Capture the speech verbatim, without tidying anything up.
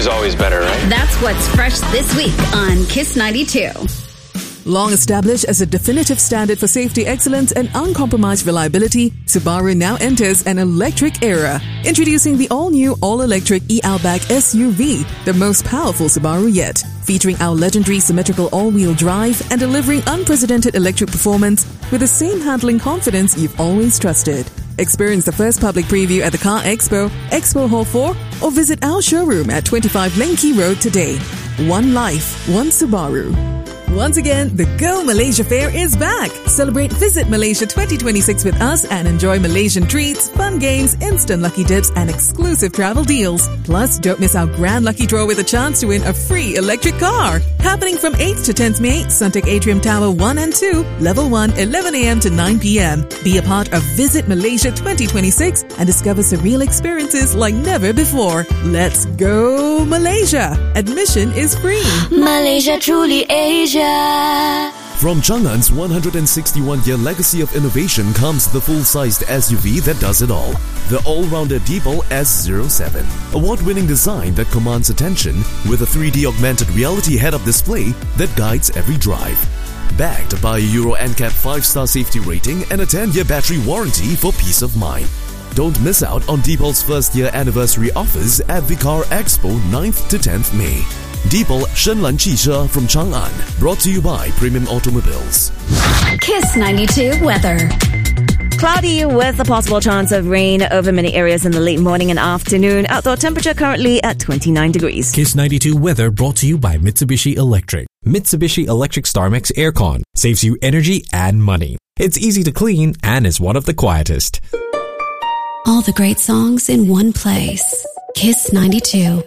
is always better, right? That's what's fresh this week on Kiss ninety-two. Long established as a definitive standard for safety excellence and uncompromised reliability, Subaru now enters an electric era. Introducing the all-new, all-electric e-Outback S U V, the most powerful Subaru yet. Featuring our legendary symmetrical all-wheel drive and delivering unprecedented electric performance with the same handling confidence you've always trusted. Experience the first public preview at the Car Expo, Expo Hall four, or visit our showroom at twenty-five Lane Key Road today. One life, one Subaru. Once again, the Go Malaysia Fair is back. Celebrate Visit Malaysia twenty twenty-six with us and enjoy Malaysian treats, fun games, instant lucky dips, and exclusive travel deals. Plus, don't miss our grand lucky draw with a chance to win a free electric car. Happening from eighth to tenth May, Suntec Atrium Tower one and two, Level one, eleven a.m. to nine p.m. Be a part of Visit Malaysia twenty twenty-six and discover surreal experiences like never before. Let's go Malaysia! Admission is free. Malaysia, truly Asia. From Chang'an's one hundred sixty-one year legacy of innovation comes the full-sized S U V that does it all. The all-rounder Deepal S zero seven. Award-winning design that commands attention with a three D augmented reality head-up display that guides every drive. Backed by a Euro N C A P five star safety rating and a ten year battery warranty for peace of mind. Don't miss out on Deepal's first year anniversary offers at the Car Expo ninth to tenth May. Deepal Shenlan Qishe from Chang'an. Brought to you by Premium Automobiles. Kiss ninety-two weather. Cloudy with a possible chance of rain over many areas in the late morning and afternoon. Outdoor temperature currently at twenty-nine degrees. Kiss ninety-two weather brought to you by Mitsubishi Electric. Mitsubishi Electric StarMax Aircon saves you energy and money. It's easy to clean and is one of the quietest. All the great songs in one place. Kiss ninety-two.